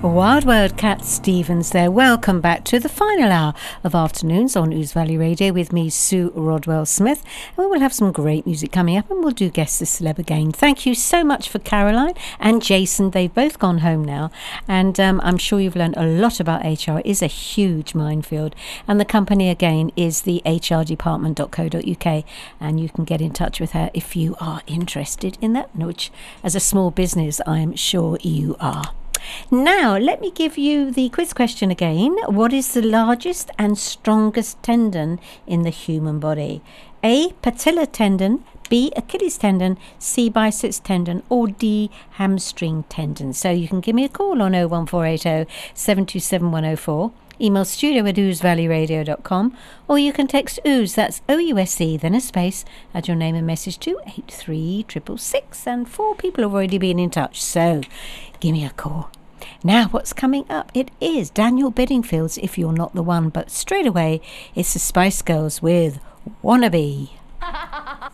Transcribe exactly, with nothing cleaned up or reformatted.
Wild World Cat Stevens there. Welcome back to the final hour of Afternoons on Ouse Valley Radio with me, Sue Rodwell Smith. And we will have some great music coming up and we'll do Guess the Celeb again. Thank you so much for Caroline and Jason. They've both gone home now. And um, I'm sure you've learned a lot about H R. It is a huge minefield. And the company again is the h r department dot co dot u k. And you can get in touch with her if you are interested in that, which as a small business, I'm sure you are. Now, let me give you the quiz question again. What is the largest and strongest tendon in the human body? A. Patella tendon, B. Achilles tendon, C. Biceps tendon, or D. Hamstring tendon. So you can give me a call on oh one four eight oh, seven two seven, one oh four. Email studio at ouse valley radio dot com, or you can text Ouse, that's O U S E, then a space, add your name and message to eight three six six six, and four people have already been in touch, so give me a call. Now, what's coming up? It is Daniel Bedingfield's If You're Not the One, but straight away, it's the Spice Girls with Wannabe.